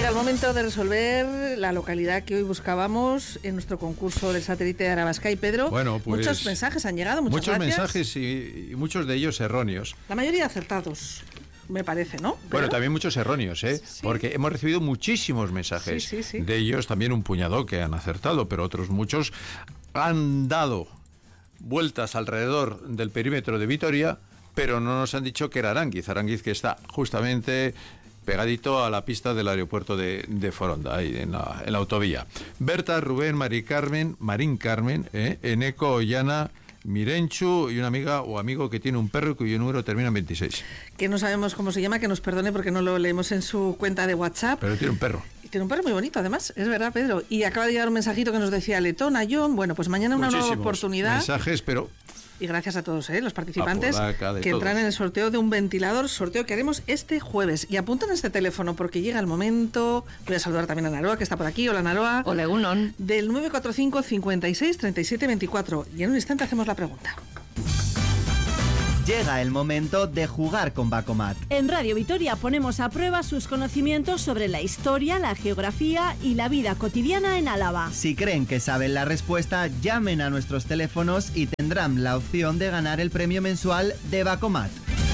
Llega el momento de resolver la localidad que hoy buscábamos en nuestro concurso del satélite de Arabasca. Y Pedro, bueno, pues, muchos mensajes han llegado, muchas muchos gracias. mensajes y muchos de ellos erróneos. La mayoría acertados, me parece, ¿no? ¿Pero? Bueno, también muchos erróneos, ¿eh? Sí. Porque hemos recibido muchísimos mensajes. Sí. De ellos también un puñado que han acertado, pero otros muchos han dado vueltas alrededor del perímetro de Vitoria, pero no nos han dicho que era Aránguiz. Aránguiz, que está justamente pegadito a la pista del aeropuerto de Foronda, ahí en la autovía. Berta, Rubén, Marín Carmen, Eneco, Ollana, Mirenchu y una amiga o amigo que tiene un perro cuyo número termina en 26. Que no sabemos cómo se llama, que nos perdone porque no lo leemos en su cuenta de WhatsApp. Pero tiene un perro. Y tiene un perro muy bonito, además, es verdad, Pedro. Y acaba de llegar un mensajito que nos decía Letona, John. Bueno, pues mañana una nueva oportunidad. Mensajes, pero... Y gracias a todos los participantes que todos entran en el sorteo de un ventilador, sorteo que haremos este jueves. Y apunten este teléfono porque llega el momento. Voy a saludar también a Naroa, que está por aquí. Hola, Naroa. Hola, Egunon. Del 945 56 37 24. Y en un instante hacemos la pregunta. Llega el momento de jugar con Bacomat. En Radio Vitoria ponemos a prueba sus conocimientos sobre la historia, la geografía y la vida cotidiana en Álava. Si creen que saben la respuesta, llamen a nuestros teléfonos y tendrán la opción de ganar el premio mensual de Bacomat.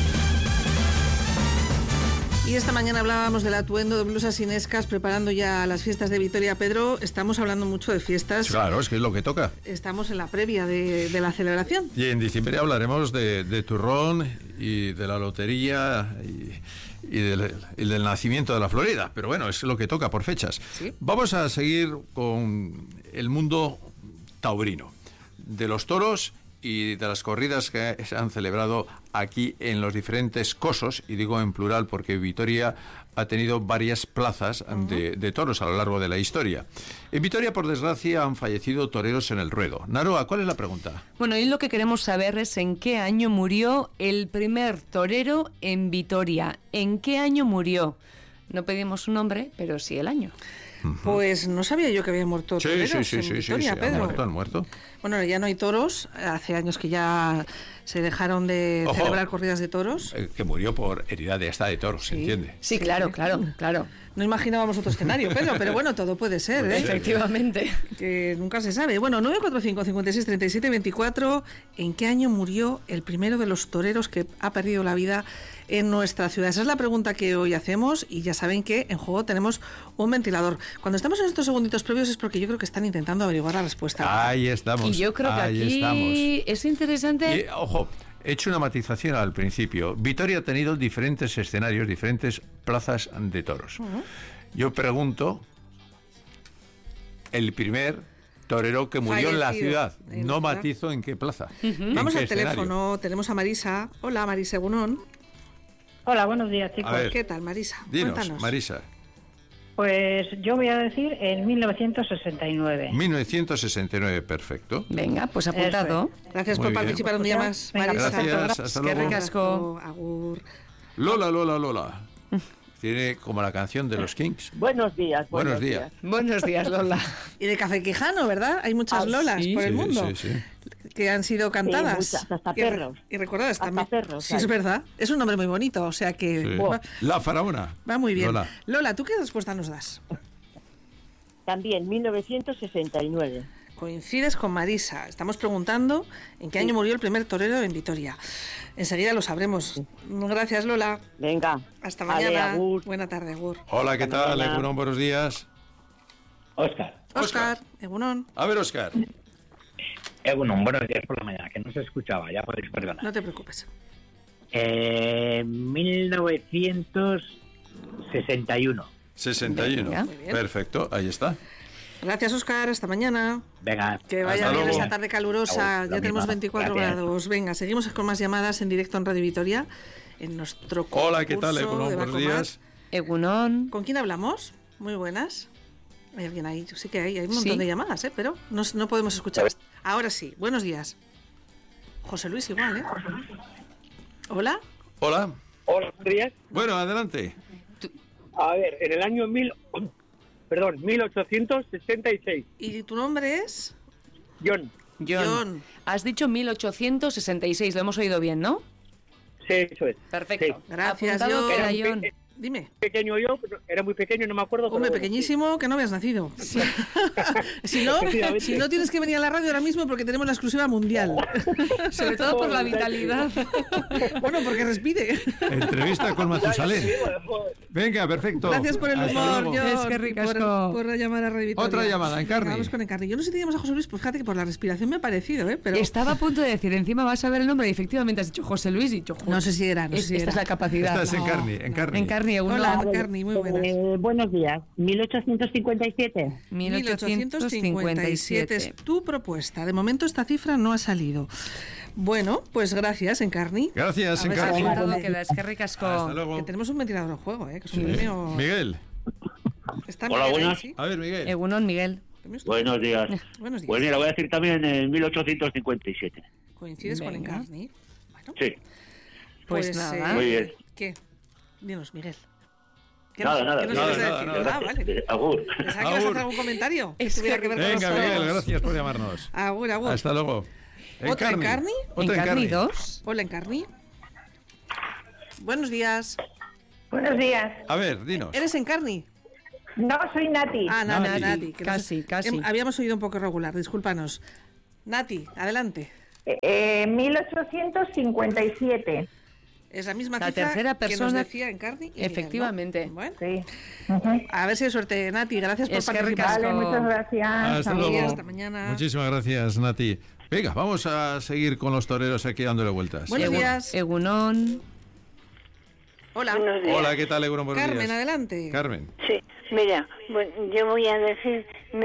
Y esta mañana hablábamos del atuendo de blusas inescas, preparando ya las fiestas de Vitoria. Pedro, estamos hablando mucho de fiestas. Claro, es que es lo que toca. Estamos en la previa de la celebración. Y en diciembre hablaremos de turrón y de la lotería y del nacimiento de la Florida. Pero bueno, es lo que toca por fechas. ¿Sí? Vamos a seguir con el mundo taurino, de los toros y de las corridas que se han celebrado aquí en los diferentes cosos, y digo en plural porque Vitoria ha tenido varias plazas de toros a lo largo de la historia. En Vitoria, por desgracia, han fallecido toreros en el ruedo. Naroa, ¿cuál es la pregunta? Bueno, y lo que queremos saber es en qué año murió el primer torero en Vitoria. ¿En qué año murió? No pedimos su nombre, pero sí el año. Pues no sabía yo que había muerto toreros en Vitoria, Pedro. Han muerto. Bueno, ya no hay toros, hace años que ya se dejaron de celebrar corridas de toros. Que murió por herida de esta de toros, ¿se entiende? Sí, claro. No imaginábamos otro escenario, Pedro, pero bueno, todo puede ser, ¿eh? Efectivamente. Que nunca se sabe. Bueno, 945 56 37 24, ¿en qué año murió el primero de los toreros que ha perdido la vida en nuestra ciudad? Esa es la pregunta que hoy hacemos, y ya saben que en juego tenemos un ventilador. Cuando estamos en estos segunditos previos es porque yo creo que están intentando averiguar la respuesta. Ahí estamos. Y yo creo que aquí es interesante. Y, ojo, he hecho una matización al principio. Vitoria ha tenido diferentes escenarios, diferentes plazas de toros. Yo pregunto, el primer torero que murió en la ciudad, no matizo en qué plaza. Vamos al teléfono, tenemos a Marisa. Hola, Marisa Egunon. Hola, buenos días, chicos. ¿Qué tal, Marisa? Dinos, cuéntanos. Marisa. Pues yo voy a decir en 1969. 1969, perfecto. Venga, pues apuntado. Gracias por participar un día más, Marisa. Gracias, hasta luego. Qué ricasco. Agur. Lola. Tiene como la canción de los Kings. Buenos días. Buenos días. Buenos días, Lola. Y de Café Quijano, ¿verdad? Hay muchas Lolas por el mundo que han sido cantadas. Muchas, hasta perros. Y recordadas también. Perros, sí, es verdad. Es un nombre muy bonito, o sea que... Sí. La faraona. Va muy bien. Lola. Lola, ¿tú qué respuesta nos das? También 1969. Coincides con Marisa. Estamos preguntando en qué año murió el primer torero en Vitoria. Enseguida lo sabremos. Gracias, Lola. Venga. Hasta mañana. Agur. Buena tarde, Agur. Hola, ¿qué tal? Egunon, buenos días. Óscar, Egunon. A ver, Óscar. Egunon, buenos días por la mañana, que no se escuchaba, ya podéis perdonar. No te preocupes. 1961. 61. Venga. Perfecto, ahí está. Gracias, Óscar. Hasta mañana. Venga. Que vaya Hasta bien luego. esa tarde calurosa. Ya tenemos 24 grados. Venga, seguimos con más llamadas en directo en Radio Vitoria. En nuestro concurso. Hola, ¿qué tal, Egunon? Buenos días. Egunon. ¿Con quién hablamos? Muy buenas. Hay alguien ahí. Sí que hay un montón de llamadas, pero no podemos escuchar. Ahora sí. Buenos días. José Luis igual, ¿eh? Hola. Hola. Hola, buenos días. Bueno, adelante. A ver, en el año 1866. ¿Y tu nombre es? John. Has dicho 1866, lo hemos oído bien, ¿no? Sí, eso es. Perfecto. Sí. Gracias, Apuntado John. queda, John. Dime. Pequeño yo, era muy pequeño, no me acuerdo. Hombre, pero pequeñísimo, que no habías nacido. Sí. si no tienes que venir a la radio ahora mismo porque tenemos la exclusiva mundial. Sobre todo por la vitalidad. Bueno, porque respire. Entrevista con Matusalén. Venga, perfecto. Gracias por el humor, Es que ricasco. por llamar a Radio Vitoria. Otra llamada, Encarni. Vamos con Encarni. Yo no sé si teníamos a José Luis, pues fíjate que por la respiración me ha parecido, pero... Estaba a punto de decir, encima vas a ver el nombre y efectivamente has dicho José Luis y dicho... No sé si era, Esta es la capacidad. Esta es Encarni. Hola, Encarni, muy buenas. Buenos días. 1857. 1857 es tu propuesta. De momento esta cifra no ha salido. Bueno, pues gracias, Encarni. Gracias, A ver si Encarni. has Todo suerte. queda, es que ricasco. Hasta luego. Que tenemos un ventilador en juego, que es un Sí. premio... Miguel. ¿Está Hola, Miguel ahí, buenas. sí? A ver, Miguel. Egunon, Miguel. Buenos días. Buenos días. Pues mira, voy a decir también en 1857. ¿Coincides con Venga. Encarni? Bueno, Sí. Pues nada. Muy bien. ¿Qué? Dinos, Miguel. Nada. ¿Qué nos Nada, ibas a nada, decir? nada. Ah, vale. Agur. Pensaba que ibas a Agur. hacer algún comentario. Es que tuviera que ver con Venga, nosotros. Miguel, gracias por llamarnos. Agur, agur. Hasta luego. ¿Otra Encarni? Otra Encarni Encarni. 2. Hola, Encarni. Buenos días. Buenos días. A ver, dinos. ¿Eres Encarni? No, soy Nati. Ah, Nati. Nati. que Casi, casi. Habíamos oído un poco irregular, discúlpanos. Nati, adelante. 1857. Es la misma La cifra tercera que nos persona- decía Encarni. y Miguel, ¿no? Efectivamente. Bueno, Sí. a ver si hay suerte, Nati. Gracias por Es que participar. Vale, muchas gracias. Hasta Adiós, luego. hasta mañana. Muchísimas gracias, Nati. Venga, vamos a seguir con los toreros aquí dándole vueltas. Buenos días. Egunon. Hola. Hola, ¿qué tal, Egunon? Buenos Carmen, días. adelante. Carmen. Sí, mira, bueno, yo voy a decir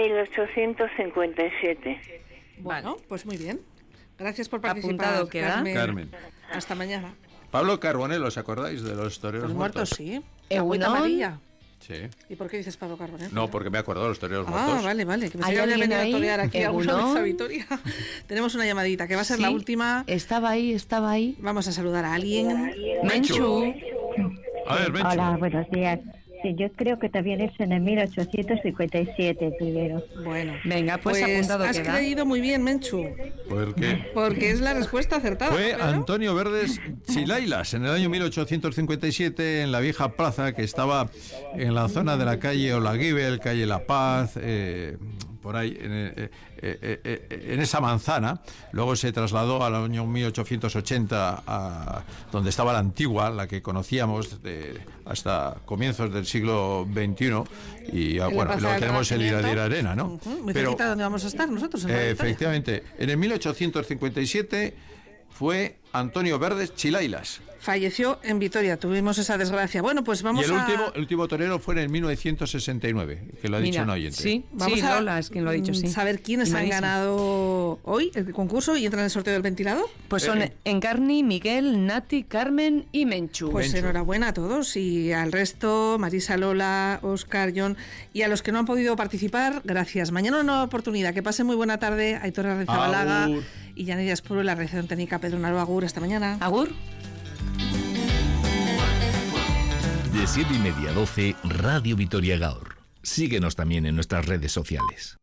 1857. Bueno, pues muy bien. Gracias por participar. Apuntado queda. Carmen. Hasta mañana. Pablo Carbonell, ¿os acordáis de los toreros Los muertos, sí. La Egunon. agüita amarilla. Sí. ¿Y por qué dices Pablo Carbonell? No, porque me acuerdo de los toreros Ah, muertos. vale. Que pensé ¿Hay que había alguien venido a ahí? torear aquí alguna Egunon. vez a Vitoria. Tenemos una llamadita que va a ser la Sí, última. Estaba ahí. Vamos a saludar a alguien. Menchu. A ver, Menchu. Hola, buenos días. Sí, yo creo que también es en el 1857 primero. Bueno, Venga, pues apuntado has queda. creído muy bien, Menchu, ¿Por qué? porque es la respuesta acertada. Fue Pedro. Antonio Verdes Chilailas en el año 1857 en la vieja plaza que estaba en la zona de la calle Olaguibel, calle La Paz, por ahí en esa manzana. Luego se trasladó al año 1880 a donde estaba la antigua, la que conocíamos hasta comienzos del siglo XXI y En la bueno, Plaza lo del tenemos en Renacimiento. Iradier Arena, ¿no? Muy cerquita de donde vamos a estar nosotros. En la Vitoria. efectivamente, en el 1857 fue Antonio Verdes Chilailas. Falleció en Vitoria, tuvimos esa desgracia. Bueno, pues vamos Y el a... último torero fue en el 1969, que lo ha dicho Mira, un oyente. sí, Vamos sí, a Lola es quien lo ha dicho, sí. saber quiénes Y han Marisa. ganado hoy el concurso y entran en el sorteo del ventilador. Pues son Encarni, Miguel, Nati, Carmen y Menchu. Pues enhorabuena a todos y al resto, Marisa, Lola, Óscar, John y a los que no han podido participar, gracias. Mañana una nueva oportunidad. Que pasen muy buena tarde. Aitor Arrizabalaga Agur. y Yanira Espuro en la realización técnica. Pedro Naro, agur. Hasta mañana. Agur. De 7:30 a 12, Radio Vitoria Gaur. Síguenos también en nuestras redes sociales.